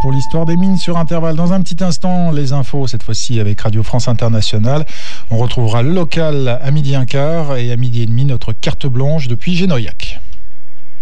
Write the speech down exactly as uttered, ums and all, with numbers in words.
pour l'histoire des mines sur Intervalle. Dans un petit instant, les infos, cette fois-ci avec Radio France Internationale. On retrouvera le local à midi un quart et à midi et demi, notre carte blanche depuis Génoyac.